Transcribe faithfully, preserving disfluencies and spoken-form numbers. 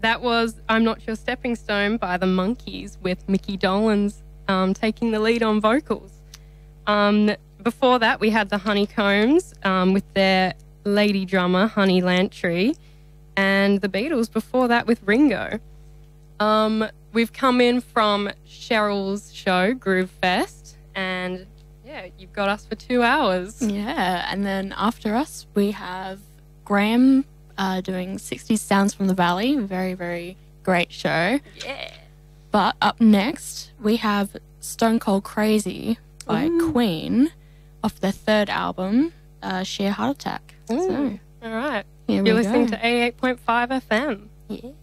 that was I'm Not Your Stepping Stone by the Monkees with Mickey Dolenz um, taking the lead on vocals. Um, before that, we had the Honeycombs um, with their lady drummer, Honey Lantry, and the Beatles before that with Ringo. Um, we've come in from Cheryl's show, Groove Fest, and yeah, you've got us for two hours. Yeah, and then after us, we have Graham uh, doing sixties Sounds from the Valley. Very, very great show. Yeah. But up next, we have Stone Cold Crazy by Ooh. Queen off their third album, uh, Sheer Heart Attack. Ooh. So, All right. here You're we listening go. to eighty-eight point five F M. Yeah.